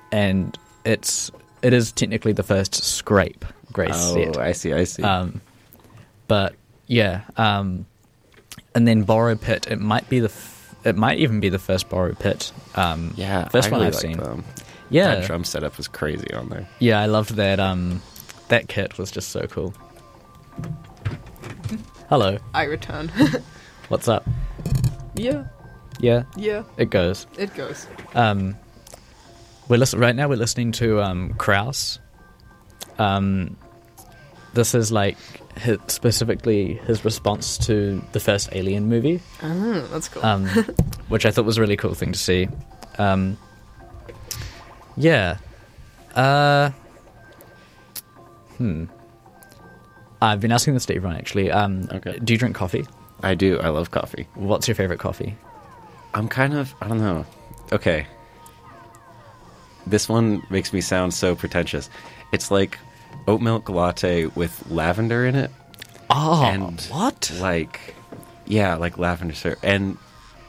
and it is technically the first Scrape Grace set. Oh, I see. But yeah, and then Borrow Pit. It might even be the first Borrow Pit. First one I've seen. Yeah, that drum setup was crazy on there. Yeah, I loved that. That kit was just so cool. Hello. I return. What's up? Yeah. Yeah. Yeah. It goes. It goes. Right now we're listening to Kraus. This is like specifically his response to the first Alien movie. Oh, that's cool. Which I thought was a really cool thing to see. Yeah. I've been asking this to everyone, actually. Okay. Do you drink coffee? I do. I love coffee. What's your favorite coffee? I don't know. Okay. This one makes me sound so pretentious. It's like oat milk latte with lavender in it. Oh, and what? Like lavender syrup. And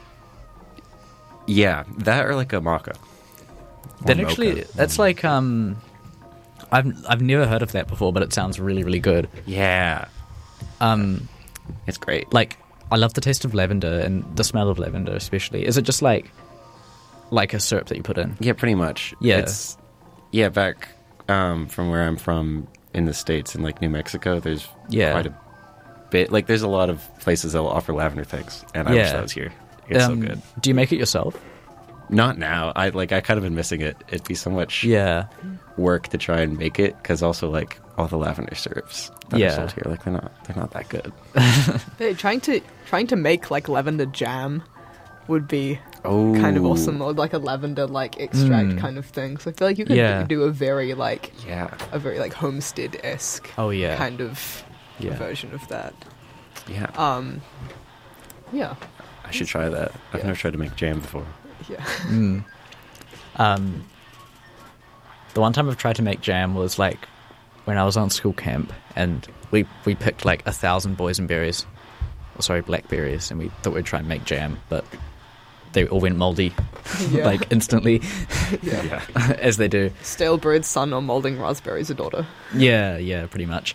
yeah, that or like a maca. That actually, that's like, I've never heard of that before, but it sounds really, really good. Yeah. It's great. Like, I love the taste of lavender and the smell of lavender especially. Is it just like a syrup that you put in? Yeah, pretty much. Yeah. Back from where I'm from in the States, in like New Mexico, there's quite a bit. Like, there's a lot of places that will offer lavender things, and I wish that was here. It's so good. Do you make it yourself? Not now. I kind of been missing it. It'd be so much work to try and make it, because also like all the lavender syrups that are sold here, like they're not that good. Hey, trying to make like lavender jam would be kind of awesome, or like a lavender like extract kind of thing. So I feel like you could do a very like homestead-esque kind of version of that. Yeah. Yeah. I should try that. I've never tried to make jam before. Yeah. The one time I've tried to make jam was like when I was on school camp, and we picked like 1,000 blackberries, and we thought we'd try and make jam, but they all went moldy like instantly. As they do. Stale bird's son or molding raspberries a daughter. Yeah, pretty much.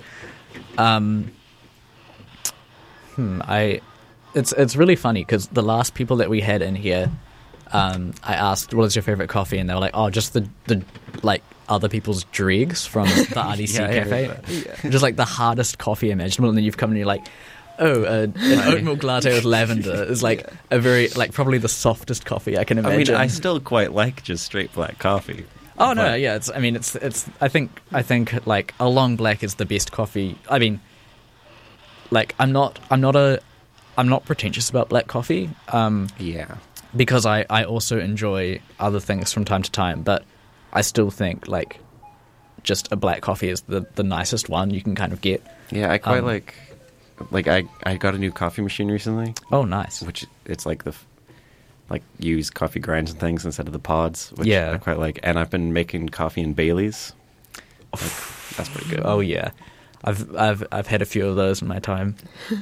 It's really funny because the last people that we had in here, I asked, what is your favorite coffee? And they were like, oh, just the like other people's dregs from the RDC cafe. Just like the hardest coffee imaginable. And then you've come and you're like, an oat milk latte with lavender is like a very, like probably the softest coffee I can imagine. I mean, I still quite like just straight black coffie. Oh no, yeah, I think like a long black is the best coffee. I mean, like I'm not pretentious about black coffee. Because I also enjoy other things from time to time, but I still think like just a black coffee is the nicest one you can kind of get. Yeah, I quite like I got a new coffee machine recently. Oh, nice. Which it's like use coffee grinds and things instead of the pods, which I quite like. And I've been making coffee in Bailey's. That's pretty good. Oh yeah. I've had a few of those in my time.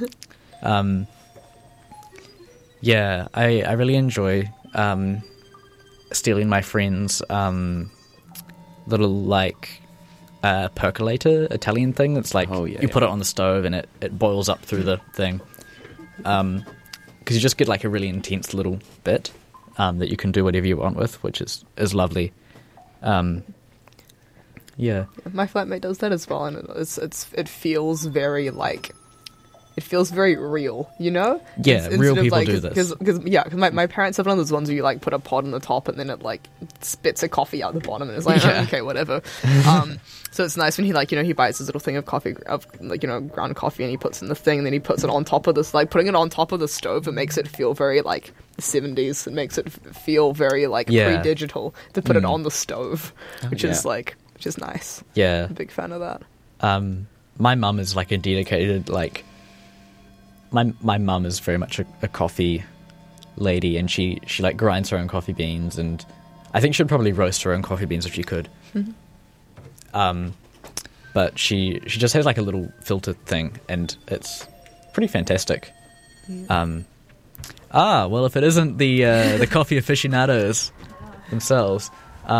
Yeah, I really enjoy stealing my friend's little like percolator Italian thing. It's like you put it on the stove and it boils up through the thing. Because you just get like a really intense little bit that you can do whatever you want with, which is lovely. Yeah, my flatmate does that as well, and it feels very like. It feels very real, you know? Yeah, real people do this. Because my parents have one of those ones where you, like, put a pod on the top and then it, like, spits a coffee out the bottom and it's like, oh, okay, whatever. So it's nice when he, like, you know, he buys this little thing of coffee, like, you know, ground coffee, and he puts in the thing and then he puts it on top of this, like, putting it on top of the stove, it makes it feel very, like, 70s. It makes it feel very, like, pre-digital to put it on the stove, which is nice. Yeah. I'm a big fan of that. My mum is, like, a dedicated, like... My mum is very much a coffee lady, and she like grinds her own coffee beans, and I think she'd probably roast her own coffee beans if she could. Mm-hmm. But she just has like a little filter thing, and it's pretty fantastic. Yeah. Well, if it isn't the coffee aficionados themselves,